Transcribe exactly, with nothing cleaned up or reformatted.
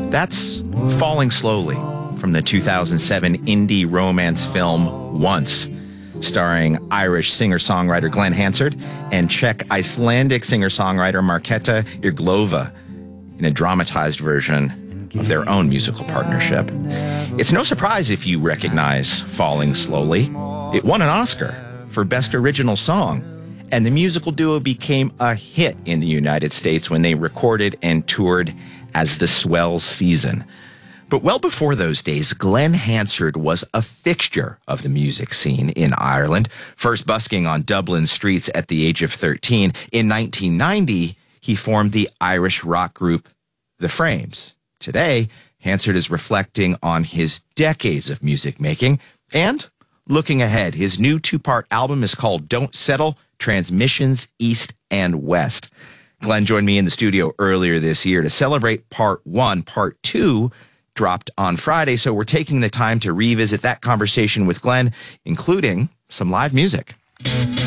That's Falling Slowly from the two thousand seven indie romance film Once, starring Irish singer-songwriter Glenn Hansard and Czech Icelandic singer-songwriter Marketa Irglova in a dramatized version of their own musical partnership. It's no surprise if you recognize Falling Slowly. It won an Oscar for Best Original Song, and the musical duo became a hit in the United States when they recorded and toured as the Swell Season. But well before those days, Glenn Hansard was a fixture of the music scene in Ireland, first busking on Dublin streets at the age of thirteen. In nineteen ninety, he formed the Irish rock group The Frames. Today, Hansard is reflecting on his decades of music making and looking ahead. His new two-part album is called Don't Settle, Transmissions East and West. Glenn joined me in the studio earlier this year to celebrate part one. Part two dropped on Friday, so we're taking the time to revisit that conversation with Glenn, including some live music.